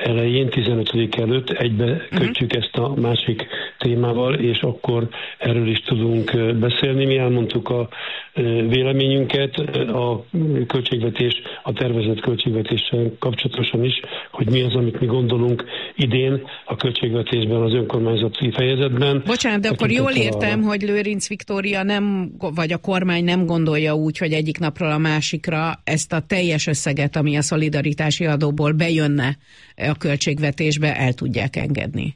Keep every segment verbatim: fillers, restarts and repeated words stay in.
elején, tizenötödik előtt egybe kötjük uh-huh. ezt a másik témával, és akkor erről is tudunk beszélni. Mi elmondtuk a véleményünket a költségvetés, a tervezett költségvetéssel kapcsolatosan is, hogy mi az, amit mi gondolunk idén a költségvetésben, az önkormányzati fejezetben. Bocsánat, de akkor jól értem, a... hogy Lőrinc Viktória nem, vagy a kormány nem gondolja úgy, hogy egyik napról a másikra ezt a teljes összeget, ami a szolidaritási adóból bejönne a költségvetésbe, el tudják engedni.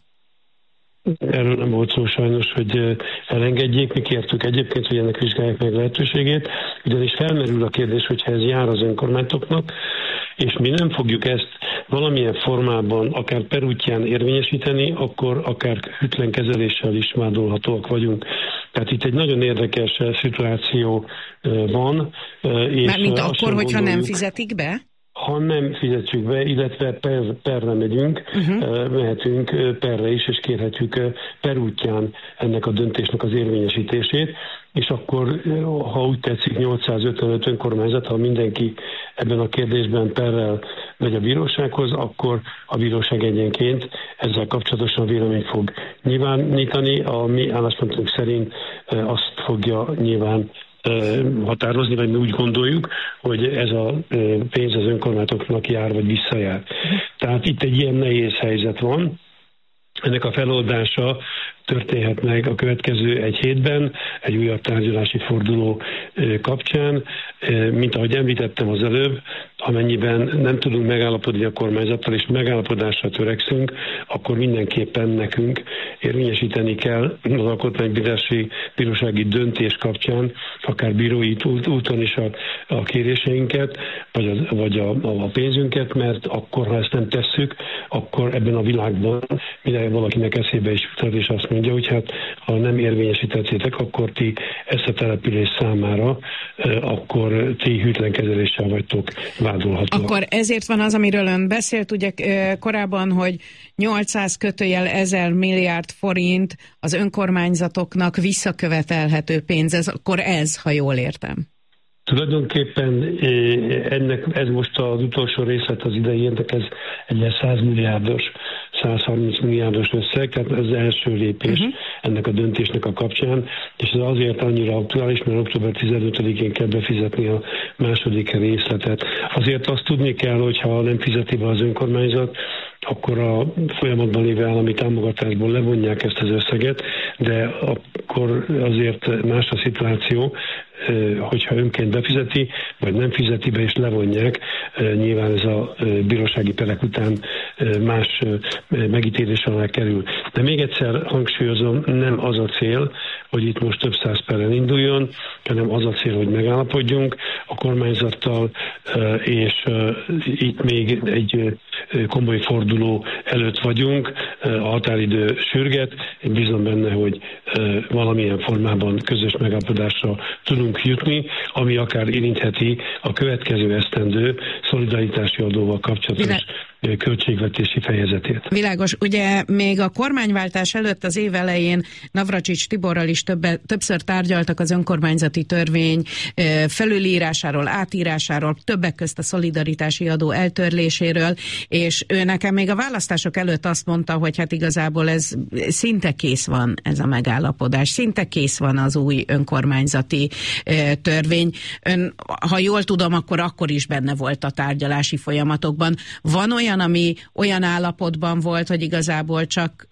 Erről nem volt szó sajnos, hogy elengedjék. Mi kértük egyébként, hogy ennek vizsgálják meg lehetőségét, ugyanis felmerül a kérdés, hogyha ez jár az önkormányzatoknak, és mi nem fogjuk ezt valamilyen formában, akár per útján érvényesíteni, akkor akár hűtlen kezeléssel is vádolhatóak vagyunk. Tehát itt egy nagyon érdekes szituáció van. Mármint akkor, hogyha nem fizetik be? Ha nem fizetjük be, illetve per, perre megyünk, uh-huh. mehetünk perre is, és kérhetjük per útján ennek a döntésnek az érvényesítését, és akkor, ha úgy tetszik, nyolcszázötvenöt önkormányzat, ha mindenki ebben a kérdésben perrel megy a bírósághoz, akkor a bíróság egyenként ezzel kapcsolatosan véleményt fog nyilvánítani. A mi álláspontunk szerint azt fogja nyilván határozni, vagy mi úgy gondoljuk, hogy ez a pénz az önkormányzatoknak jár, vagy visszajár. Tehát itt egy ilyen nehéz helyzet van. Ennek a feloldása történhet meg a következő egy hétben, egy újabb tárgyalási forduló kapcsán. Mint ahogy említettem az előbb, amennyiben nem tudunk megállapodni a kormányzattal, és megállapodásra törekszünk, akkor mindenképpen nekünk érvényesíteni kell az alkotmánybírási bírósági döntés kapcsán, akár bírói úton is a, a kéréseinket, vagy, a, vagy a, a pénzünket, mert akkor, ha ezt nem tesszük, akkor ebben a világban mire valakinek eszébe is jutott, és azt mondja, hogy hát ha nem érvényesítettétek, akkor ti ezt a település számára, akkor ti hűtlen kezeléssel vagytok vádolhatóak. Akkor ezért van az, amiről ön beszélt ugye korábban, hogy nyolcszáz kötőjel ezer milliárd forint az önkormányzatoknak visszakövetelhető pénz. Ez, akkor ez, ha jól értem. Tulajdonképpen ennek, ez most az utolsó részlet az idejének, ez egy száz milliárdos, száz harminc milliárdos összeg, tehát ez az első lépés uh-huh. ennek a döntésnek a kapcsán, és ez azért annyira aktuális, mert október tizenötödikén kell befizetni a második részletet. Azért azt tudni kell, hogy ha nem fizeti be az önkormányzat, akkor a folyamatban lévő állami támogatásból levonják ezt az összeget, de akkor azért más a szituáció, hogyha önként befizeti, vagy nem fizeti be, és levonják. Nyilván ez a bírósági perek után más megítélés alá kerül. De még egyszer hangsúlyozom, nem az a cél, hogy itt most több száz peren induljon, hanem az a cél, hogy megállapodjunk a kormányzattal, és itt még egy komoly forduló előtt vagyunk, a határidő sürget. Én bízom benne, hogy valamilyen formában közös megállapodásra tudunk jutni, ami akár érintheti a következő esztendő szolidaritási adóval kapcsolatos Vilá... költségvetési fejezetét. Világos. Ugye még a kormányváltás előtt az év elején Navracsics Tiborral is többe, többször tárgyaltak az önkormányzati törvény felülírásáról, átírásáról, többek közt a szolidaritási adó eltörléséről, és ő nekem még a választások előtt azt mondta, hogy hát igazából ez szinte kész van ez a megállapodás, szinte kész van az új önkormányzati törvény. Ön, ha jól tudom, akkor akkor is benne volt a tárgyalási folyamatokban. Van olyan, ami olyan állapotban volt, hogy igazából csak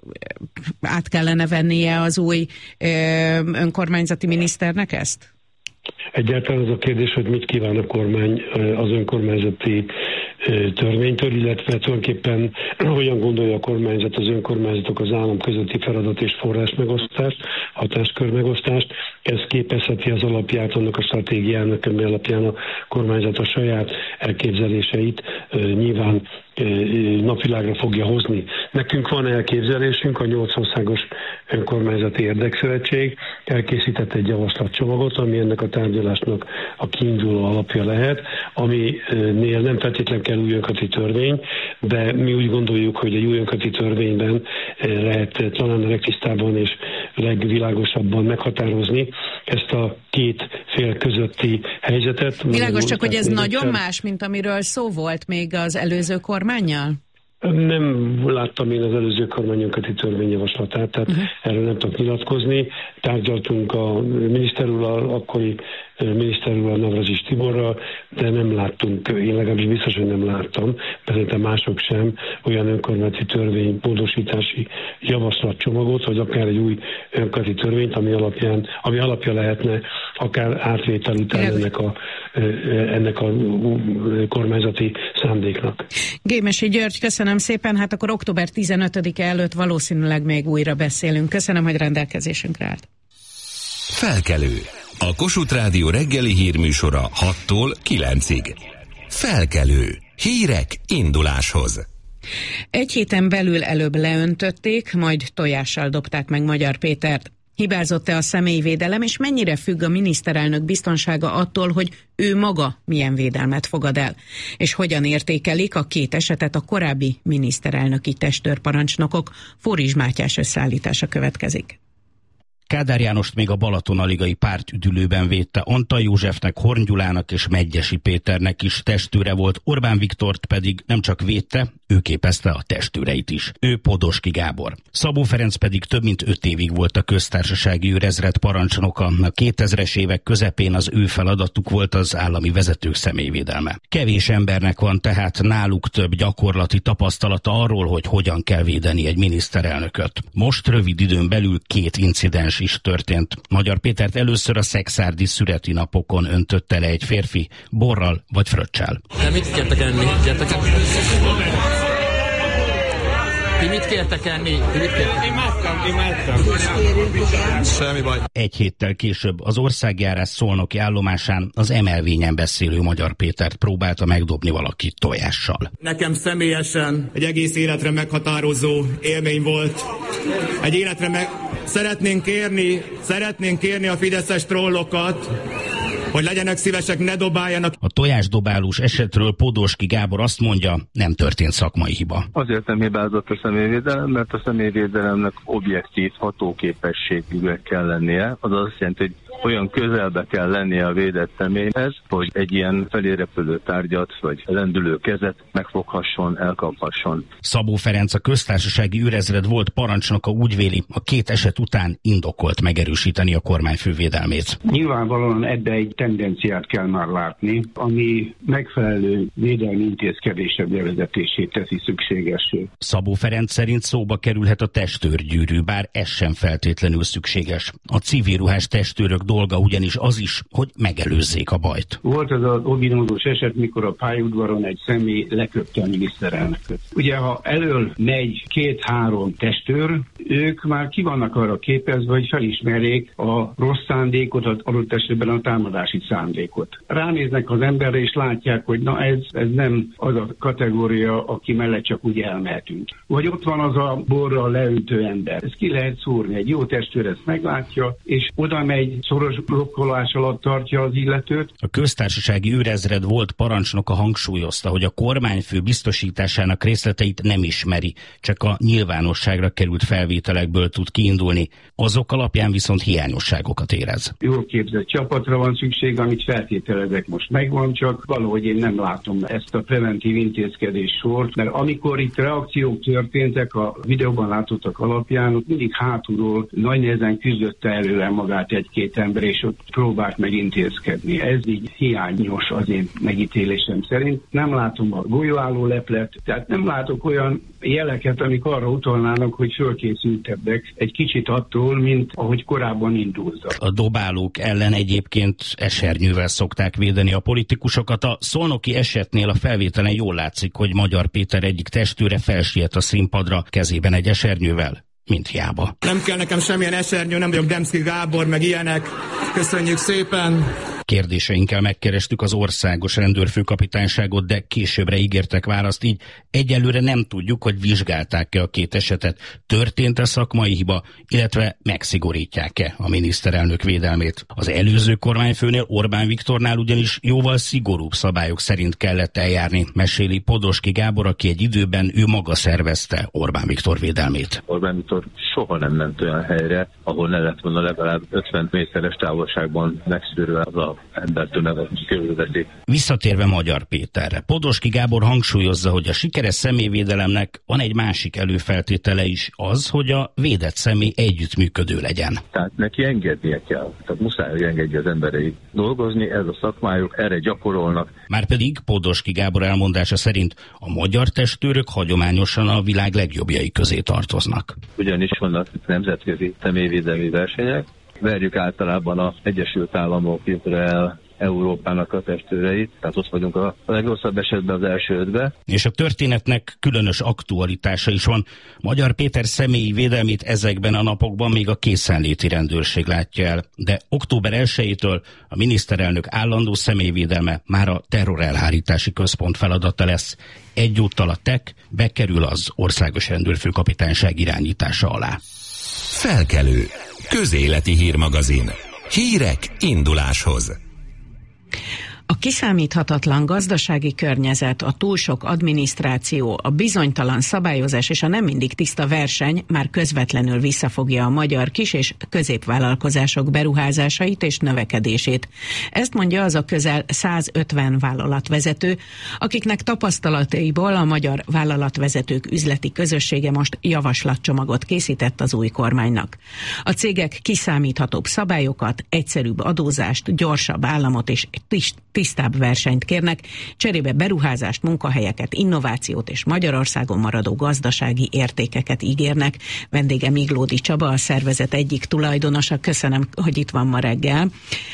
át kellene vennie az új önkormányzati miniszternek ezt? Egyáltalán az a kérdés, hogy mit kíván a kormány az önkormányzati törvénytől, illetve tulajdonképpen hogyan gondolja a kormányzat, az önkormányzatok az állam közötti feladat és forrás megosztást, hatáskör megosztást. Ez képezheti az alapját annak a stratégiának, ami alapján a kormányzat a saját elképzeléseit nyilván napvilágra fogja hozni. Nekünk van elképzelésünk, a nyolc országos önkormányzati érdekszövetség elkészített egy javaslatcsomagot, ami ennek a tárgyalásnak a kiinduló alapja lehet, aminél nem feltétlenül kell új önkormányzati törvény, de mi úgy gondoljuk, hogy egy új önkormányzati törvényben lehet talán a legtisztábban és legvilágosabban meghatározni ezt a két fél közötti helyzetet. Világos, csak hogy ez nagyon más, mint amiről szó volt még az előző kormánnyal? Nem láttam én az előző kormánymunköti törvényjavaslatát, tehát uh-huh. erről nem tudok nyilatkozni. Tárgyaltunk a miniszter úrral, akkori miniszter úrral, Navracsics Tiborral, de nem láttunk, én legalábbis biztos, hogy nem láttam, szerintem mások sem, olyan önkormányzati törvény módosítási javaslatcsomagot, vagy akár egy új önkormányzati törvényt, ami alapján, ami alapja lehetne akár átvétel után ennek a, ennek a kormányzati szándéknak. Gémesi György, köszönöm szépen, hát akkor október tizenötödike előtt valószínűleg még újra beszélünk. Köszönöm, hogy rendelkezésünkre állt. Felkelő. A Kossuth Rádió reggeli hírműsora hattól kilencig. Felkelő. Hírek induláshoz. Egy héten belül előbb leöntötték, majd tojással dobták meg Magyar Pétert. Hibázott-e a személyvédelem, és mennyire függ a miniszterelnök biztonsága attól, hogy ő maga milyen védelmet fogad el? És hogyan értékelik a két esetet a korábbi miniszterelnöki testőrparancsnokok? Fóris Mátyás összeállítása következik. Kádár Jánost még a Balatonaligai pártüdülőben védte, Antal Józsefnek, Horn Gyulának és Medgyessy Péternek is testőre volt, Orbán Viktort pedig nem csak védte, ő képezte a testőreit is. Ő Podoski Gábor. Szabó Ferenc pedig több mint öt évig volt a köztársasági őrezred parancsnoka. A kétezres évek közepén az ő feladatuk volt az állami vezetők személyvédelme. Kevés embernek van tehát náluk több gyakorlati tapasztalata arról, hogy hogyan kell védeni egy miniszterelnököt. Most rövid időn belül két incidens is történt. Magyar Pétert először a szekszárdi szüreti napokon öntötte le egy férfi borral vagy fröccsel. De mit kértek enni? Gyertek enni? Ti mit kértek enni? Ti mit kértek? Imádtam, imádtam. Semmi baj. Egy héttel később az országjárás szolnoki állomásán az emelvényen beszélő Magyar Pétert próbálta megdobni valaki tojással. Nekem személyesen egy egész életre meghatározó élmény volt. Egy életre meg... Szeretnénk kérni, szeretnénk kérni a fideszes trollokat, hogy legyenek szívesek, ne dobáljanak. A tojásdobálós esetről Podoski Gábor azt mondja, nem történt szakmai hiba. Azért nem hibázott a személyvédelem, mert a személyvédelemnek objektív hatóképességűnek kell lennie. Az azt jelenti, hogy olyan közelbe kell lennie a védett személyhez, hogy egy ilyen felérepülő tárgyat vagy lendülő kezet megfoghasson, elkaphasson. Szabó Ferenc, a köztársasági őrezred volt parancsnoka úgy véli, a két eset után indokolt megerősíteni a kormányfő védelmét. Nyilvánvalóan ebbe egy tendenciát kell már látni, ami megfelelő védelmi intézkedések bevezetését teszi szükségessé. Szabó Ferenc szerint szóba kerülhet a testőrgyűrű, bár ez sem feltétlenül szükséges. A civilruhás testőrök dolga ugyanis az is, hogy megelőzzék a bajt. Volt az az ominózus eset, mikor a pályaudvaron egy személy leköpte a miniszterelnököt. Ugye, ha elől megy két-három testőr, ők már ki vannak arra képezve, hogy felismerjék a rossz szándékot, az adott esetben a támadási szándékot. Ránéznek az emberre, és látják, hogy na ez, ez nem az a kategória, aki mellett csak úgy elmehetünk. Vagy ott van az a borral leüntő ember. Ezt ki lehet szúrni. Egy jó testőr ezt meglátja, és oda megy, szoros blokkolás alatt tartja az illetőt. A köztársasági őrezred volt parancsnoka hangsúlyozta, hogy a kormányfő biztosításának részleteit nem ismeri, csak a nyilvánosságra került felvételekből tud kiindulni. Azok alapján viszont hiányosságokat érez. Jól képzett csapatra van szükség, amit feltételezek most megvan, csak valahogy én nem látom ezt a preventív intézkedés sort, mert amikor itt reakciók történtek a videóban látottak alapján, ott mindig hátulról nagy nehezen küzdötte előre magát egy-két ember, és ott próbált meg intézkedni. Ez így hiányos az én megítélésem szerint. Nem látom a golyóálló leplet, tehát nem látok olyan jeleket, amik arra utalnának, hogy fölkészültebbek egy kicsit attól, mint ahogy korábban indultak. A dobálók ellen egyébként esernyővel szokták védeni a politikusokat. A szolnoki esetnél a felvételen jól látszik, hogy Magyar Péter egyik testőre felsiet a színpadra kezében egy esernyővel. Mint hiába. Nem kell nekem semmilyen esernyő, nem vagyok Demszky Gábor, meg ilyenek. Köszönjük szépen! Kérdéseinkkel megkerestük az országos rendőrfőkapitányságot, de későbbre ígértek választ, így egyelőre nem tudjuk, hogy vizsgálták-e a két esetet, történt-e szakmai hiba, illetve megszigorítják-e a miniszterelnök védelmét. Az előző kormányfőnél, Orbán Viktornál ugyanis jóval szigorúbb szabályok szerint kellett eljárni, meséli Podoski Gábor, aki egy időben ő maga szervezte Orbán Viktor védelmét. Orbán Viktor soha nem ment olyan helyre, ahol ne lett volna legalább ötven méteres távolságban megszűrve az a embertömeg, aki körülveszi. Visszatérve Magyar Péterre, Podoski Gábor hangsúlyozza, hogy a sikeres személyvédelemnek van egy másik előfeltétele is, az, hogy a védett személy együttműködő legyen. Tehát neki engednie kell. Tehát muszáj, hogy engedje az embereit dolgozni, ez a szakmájuk, erre gyakorolnak. Márpedig Podoski Gábor elmondása szerint a magyar testőrök hagyományosan a világ legjobbjai közé tartoznak. Ugyanis vannak nemzetközi személyvédelmi versenyek, verjük általában az Egyesült Államok, Izrael, Európának a testőreit, tehát ott vagyunk a legrosszabb esetben az első ötbe. És a történetnek különös aktualitása is van. Magyar Péter személyi védelmét ezekben a napokban még a készenléti rendőrség látja el, de október elsejétől a miniszterelnök állandó személyvédelme már a terrorelhárítási központ feladata lesz. Egyúttal a té e ká bekerül az Országos Rendőrfőkapitányság irányítása alá. Felkelő. Közéleti hírmagazin. Hírek induláshoz. A kiszámíthatatlan gazdasági környezet, a túl sok adminisztráció, a bizonytalan szabályozás és a nem mindig tiszta verseny már közvetlenül visszafogja a magyar kis- és középvállalkozások beruházásait és növekedését. Ezt mondja az a közel százötven vállalatvezető, akiknek tapasztalataiból a magyar vállalatvezetők üzleti közössége most javaslatcsomagot készített az új kormánynak. A cégek kiszámíthatóbb szabályokat, egyszerűbb adózást, gyorsabb államot és tisztább versenyt kérnek, cserébe beruházást, munkahelyeket, innovációt és Magyarországon maradó gazdasági értékeket ígérnek. Vendége Miglódi Csaba, a szervezet egyik tulajdonosa. Köszönöm, hogy itt van ma reggel.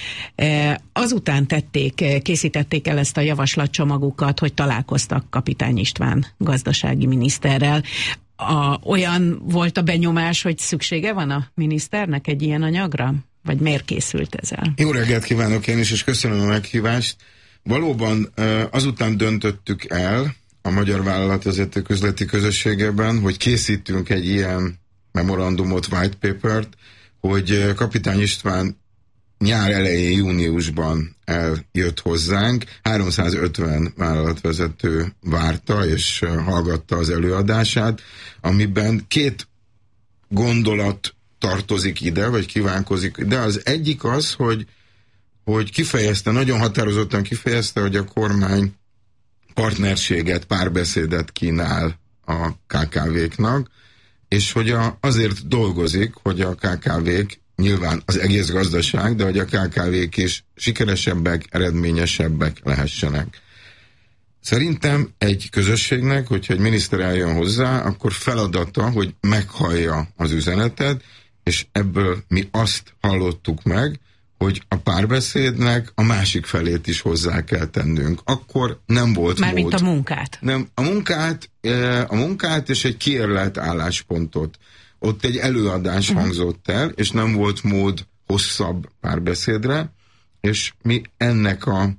Azután tették, készítették el ezt a javaslatcsomagukat, hogy találkoztak Kapitány István gazdasági miniszterrel. A, olyan volt a benyomás, hogy szüksége van a miniszternek egy ilyen anyagra? Vagy miért készült ezzel? Jó reggelt kívánok én is, és köszönöm a meghívást. Valóban azután döntöttük el a Magyar Vállalatvezetők Üzleti Közösségében, hogy készítünk egy ilyen memorandumot, white papert, hogy Kapitány István nyár elején, júniusban eljött hozzánk. háromszázötven vállalatvezető várta és hallgatta az előadását, amiben két gondolat tartozik ide, vagy kívánkozik. De az egyik az, hogy, hogy kifejezte, nagyon határozottan kifejezte, hogy a kormány partnerséget, párbeszédet kínál a ká ká véknak, és hogy a, azért dolgozik, hogy a ká ká vék, nyilván az egész gazdaság, de hogy a ká ká vék is sikeresebbek, eredményesebbek lehessenek. Szerintem egy közösségnek, hogyha egy miniszter eljön hozzá, akkor feladata, hogy meghallja az üzenetet, és ebből mi azt hallottuk meg, hogy a párbeszédnek a másik felét is hozzá kell tennünk. Akkor nem volt Mármint mód. a munkát. Nem, a munkát, a munkát és egy kiérlelt álláspontot. Ott egy előadás uh-huh. hangzott el, és nem volt mód hosszabb párbeszédre, és mi ennek a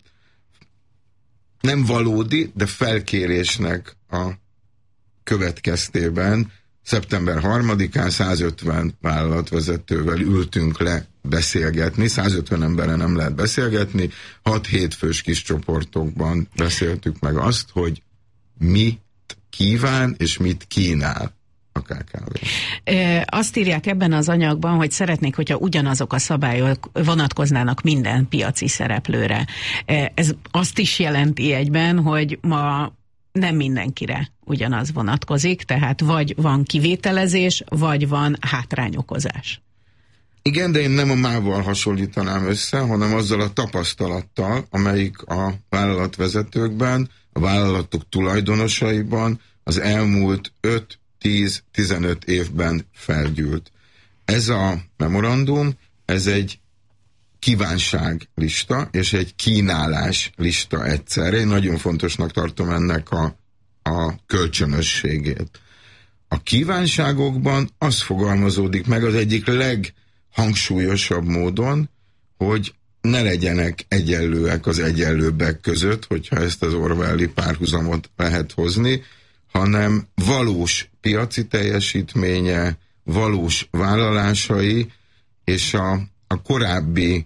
nem valódi, de felkérésnek a következtében szeptember harmadikán százötven vállalatvezetővel ültünk le beszélgetni, százötven emberre nem lehet beszélgetni, hat-hét fős kis csoportokban beszéltük meg azt, hogy mit kíván és mit kínál a ká ká vé. E, azt írják ebben az anyagban, hogy szeretnék, hogyha ugyanazok a szabályok vonatkoznának minden piaci szereplőre. E, ez azt is jelenti egyben, hogy ma nem mindenkire ugyanaz vonatkozik, tehát vagy van kivételezés, vagy van hátrányokozás. Igen, de én nem a mával hasonlítanám össze, hanem azzal a tapasztalattal, amelyik a vállalatvezetőkben, a vállalatok tulajdonosaiban az elmúlt öt, tíz, tizenöt évben felgyűlt. Ez a memorandum, ez egy kívánságlista és egy kínálás lista egyszerre. Én nagyon fontosnak tartom ennek a, a kölcsönösségét. A kívánságokban az fogalmazódik meg az egyik leghangsúlyosabb módon, hogy ne legyenek egyenlőek az egyenlőbbek között, hogyha ezt az orwelli párhuzamot lehet hozni, hanem valós piaci teljesítménye, valós vállalásai és a, a korábbi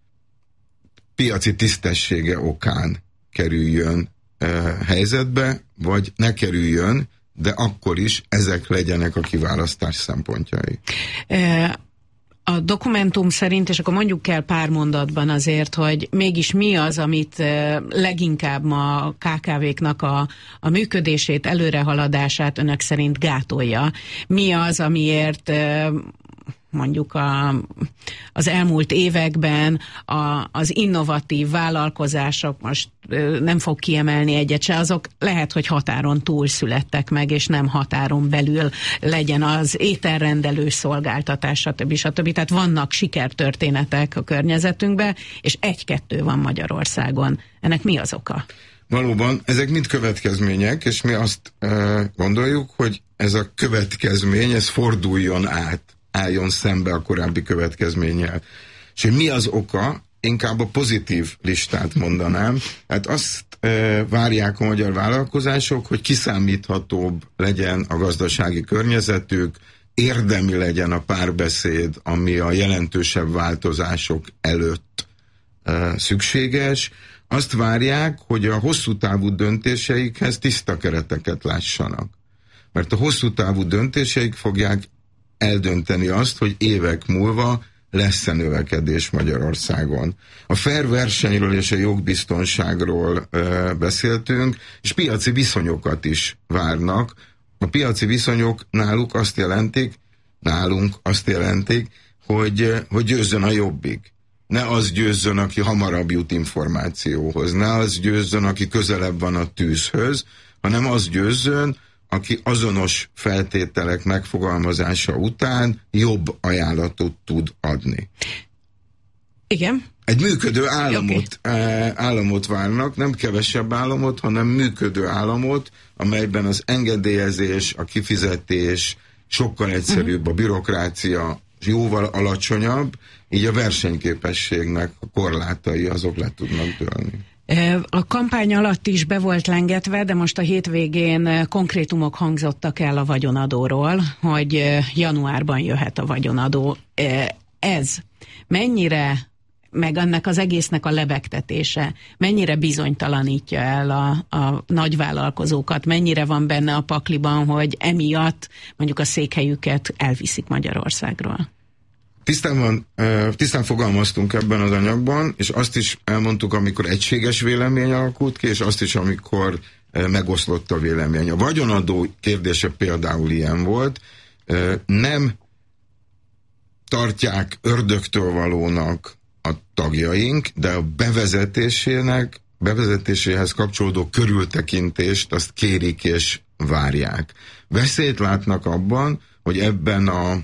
piaci tisztessége okán kerüljön e, helyzetbe, vagy ne kerüljön, de akkor is ezek legyenek a kiválasztás szempontjai. E- A dokumentum szerint, és akkor mondjuk el pár mondatban azért, hogy mégis mi az, amit leginkább ma a ká ká véknak a, a működését, előrehaladását önök szerint gátolja. Mi az, amiért mondjuk a, az elmúlt években a, az innovatív vállalkozások, most nem fog kiemelni egyet se, azok lehet, hogy határon túl születtek meg, és nem határon belül, legyen az ételrendelő szolgáltatás, stb. stb. Tehát vannak sikertörténetek a környezetünkben, és egy-kettő van Magyarországon. Ennek mi az oka? Valóban, ezek mind következmények, és mi azt e, gondoljuk, hogy ez a következmény, ez forduljon át, álljon szembe a korábbi következménnyel. És hogy mi az oka, inkább a pozitív listát mondanám. Hát azt e, várják a magyar vállalkozások, hogy kiszámíthatóbb legyen a gazdasági környezetük, érdemi legyen a párbeszéd, ami a jelentősebb változások előtt e, szükséges. Azt várják, hogy a hosszú távú döntéseikhez tiszta kereteket lássanak. Mert a hosszú távú döntéseik fogják eldönteni azt, hogy évek múlva lesz-e növekedés Magyarországon. A fair versenyről és a jogbiztonságról ö, beszéltünk, és piaci viszonyokat is várnak. A piaci viszonyok náluk azt jelentik, nálunk azt jelentik, hogy, hogy győzzön a jobbik. Ne az győzzön, aki hamarabb jut információhoz, ne az győzzön, aki közelebb van a tűzhöz, hanem az győzzön, aki azonos feltételek megfogalmazása után jobb ajánlatot tud adni. Igen. Egy működő államot, okay. államot várnak, nem kevesebb államot, hanem működő államot, amelyben az engedélyezés, a kifizetés sokkal egyszerűbb, a bürokrácia jóval alacsonyabb, így a versenyképességnek a korlátai azok le tudnak dőlni. A kampány alatt is be volt lengetve, de most a hétvégén konkrétumok hangzottak el a vagyonadóról, hogy januárban jöhet a vagyonadó. Ez mennyire, meg ennek az egésznek a lebegtetése, mennyire bizonytalanítja el a, a nagyvállalkozókat, mennyire van benne a pakliban, hogy emiatt mondjuk a székhelyüket elviszik Magyarországról? Tisztán, van, tisztán fogalmaztunk ebben az anyagban, és azt is elmondtuk, amikor egységes vélemény alakult ki, és azt is, amikor megoszlott a vélemény. A vagyonadó kérdése például ilyen volt. Nem tartják ördögtől valónak a tagjaink, de a bevezetésének, bevezetéséhez kapcsolódó körültekintést azt kérik és várják. Veszélyt látnak abban, hogy ebben a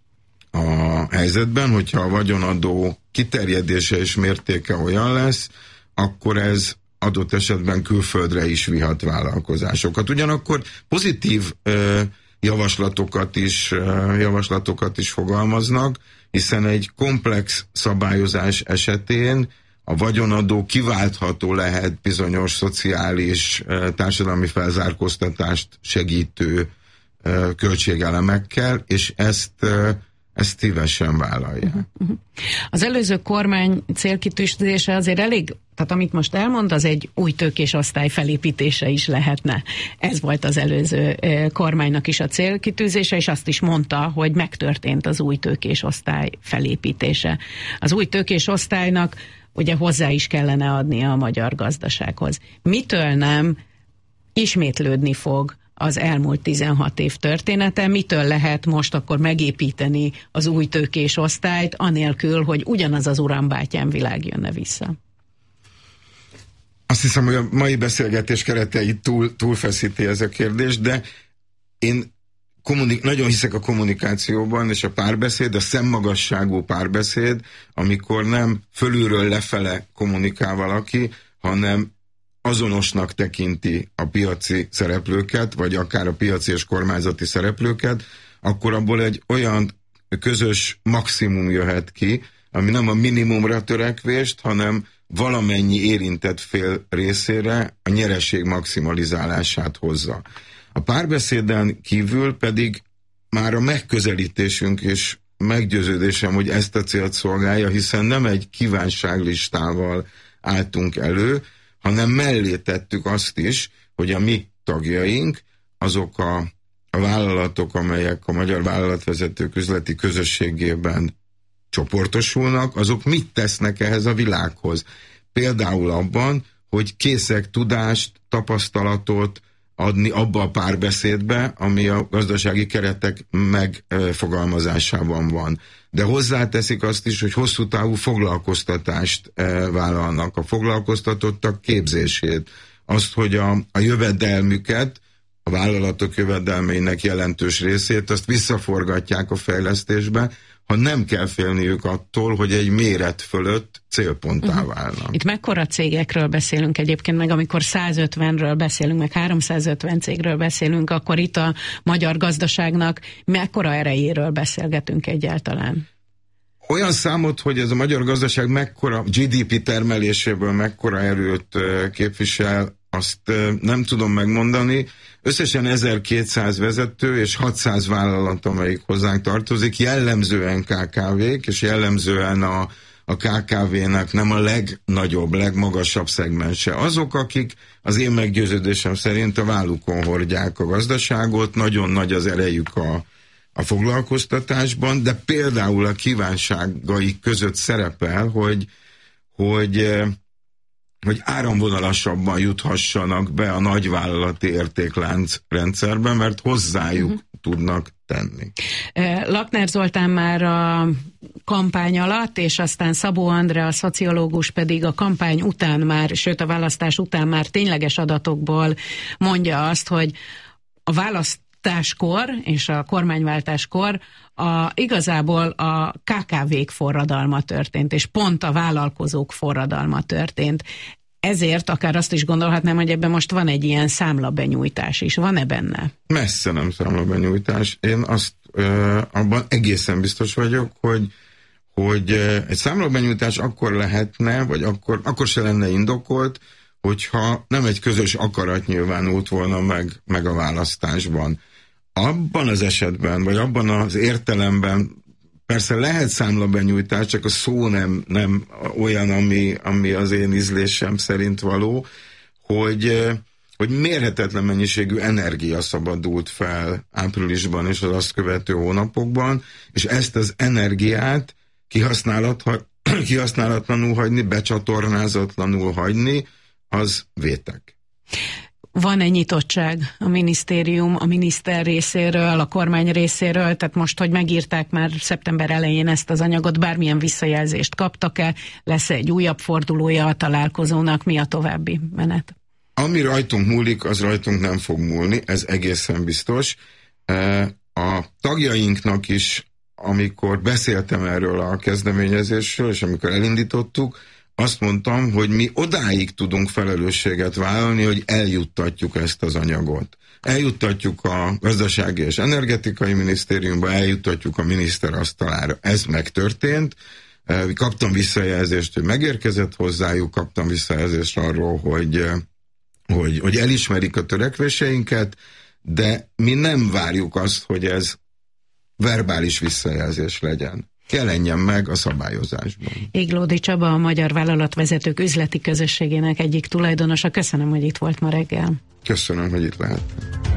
a helyzetben, hogyha a vagyonadó kiterjedése és mértéke olyan lesz, akkor ez adott esetben külföldre is vihat vállalkozásokat. Ugyanakkor pozitív ö, javaslatokat is, ö, javaslatokat is fogalmaznak, hiszen egy komplex szabályozás esetén a vagyonadó kiváltható lehet bizonyos szociális, ö, társadalmi felzárkóztatást segítő ö, költségelemekkel, és ezt ö, ezt szívesen vállalják. Az előző kormány célkitűzése azért elég, tehát amit most elmond, az egy új tőkés osztály felépítése is lehetne. Ez volt az előző kormánynak is a célkitűzése, és azt is mondta, hogy megtörtént az új tőkés osztály felépítése. Az új tőkés osztálynak ugye hozzá is kellene adnia a magyar gazdasághoz. Mitől nem ismétlődni fog az elmúlt tizenhat év története, mitől lehet most akkor megépíteni az új tőkés osztályt, anélkül, hogy ugyanaz az urambátyám világ jönne vissza? Azt hiszem, hogy a mai beszélgetés kereteit túl, túlfeszíti ez a kérdés, de én kommunik- nagyon hiszek a kommunikációban, és a párbeszéd, a szemmagasságú párbeszéd, amikor nem fölülről lefele kommunikál valaki, hanem azonosnak tekinti a piaci szereplőket, vagy akár a piaci és kormányzati szereplőket, akkor abból egy olyan közös maximum jöhet ki, ami nem a minimumra törekvést, hanem valamennyi érintett fél részére a nyereség maximalizálását hozza. A párbeszéden kívül pedig már a megközelítésünk és meggyőződésem, hogy ezt a célt szolgálja, hiszen nem egy kívánságlistával álltunk elő, hanem mellé tettük azt is, hogy a mi tagjaink, azok a, a vállalatok, amelyek a magyar vállalatvezetők üzleti közösségében csoportosulnak, azok mit tesznek ehhez a világhoz. Például abban, hogy készek tudást, tapasztalatot adni abba a párbeszédbe, ami a gazdasági keretek megfogalmazásában van. De hozzáteszik azt is, hogy hosszú távú foglalkoztatást vállalnak, a foglalkoztatottak képzését, azt, hogy a, a jövedelmüket, a vállalatok jövedelmeinek jelentős részét, azt visszaforgatják a fejlesztésbe, ha nem kell félniük attól, hogy egy méret fölött célponttá válnak. Itt mekkora cégekről beszélünk egyébként, meg amikor százötvenről beszélünk, meg háromszázötven cégről beszélünk, akkor itt a magyar gazdaságnak mekkora erejéről beszélgetünk egyáltalán? Olyan számot, hogy ez a magyar gazdaság mekkora gé dé pé termeléséből mekkora erőt képvisel, azt nem tudom megmondani. Összesen ezerkétszáz vezető és hatszáz vállalat, amelyik hozzánk tartozik, jellemzően ká ká vék, és jellemzően a, a ká ká vének nem a legnagyobb, legmagasabb szegmense. Azok, akik az én meggyőződésem szerint a vállukon hordják a gazdaságot, nagyon nagy az erejük a, a foglalkoztatásban, de például a kívánságaik között szerepel, hogy, hogy hogy áramvonalasabban juthassanak be a nagyvállalati értéklánc rendszerbe, mert hozzájuk uh-huh. tudnak tenni. Lakner Zoltán már a kampány alatt, és aztán Szabó Andrea, a szociológus pedig a kampány után már, sőt a választás után már tényleges adatokból mondja azt, hogy a választáskor és a kormányváltáskor a, igazából a ká ká vék forradalma történt, és pont a vállalkozók forradalma történt. Ezért akár azt is gondolhatnám, hogy ebben most van egy ilyen számlabenyújtás is. Van-e benne? Messze nem számlabenyújtás. Én azt ö, abban egészen biztos vagyok, hogy, hogy ö, egy számlabenyújtás akkor lehetne, vagy akkor, akkor se lenne indokolt, hogyha nem egy közös akarat nyilvánult volna meg, meg a választásban. Abban az esetben, vagy abban az értelemben persze lehet számlabenyújtás, csak a szó nem, nem olyan, ami, ami az én ízlésem szerint való, hogy, hogy mérhetetlen mennyiségű energia szabadult fel áprilisban és az azt követő hónapokban, és ezt az energiát kihasználatlanul hagyni, becsatornázatlanul hagyni, az vétek. Van-e nyitottság a minisztérium, a miniszter részéről, a kormány részéről, tehát most, hogy megírták már szeptember elején ezt az anyagot, bármilyen visszajelzést kaptak-e, lesz egy újabb fordulója a találkozónak, mi a további menet? Ami rajtunk múlik, az rajtunk nem fog múlni, ez egészen biztos. A tagjainknak is, amikor beszéltem erről a kezdeményezésről, és amikor elindítottuk, azt mondtam, hogy mi odáig tudunk felelősséget vállalni, hogy eljuttatjuk ezt az anyagot. Eljuttatjuk a gazdasági és energetikai minisztériumba, eljuttatjuk a miniszter asztalára. Ez megtörtént. Kaptam visszajelzést, hogy megérkezett hozzájuk, kaptam visszajelzést arról, hogy, hogy, hogy elismerik a törekvéseinket, de mi nem várjuk azt, hogy ez verbális visszajelzés legyen. Jelenjen meg a szabályozásban. Églódi Csaba, a Magyar Vállalatvezetők Üzleti Közösségének egyik tulajdonosa. Köszönöm, hogy itt volt ma reggel. Köszönöm, hogy itt lehettem.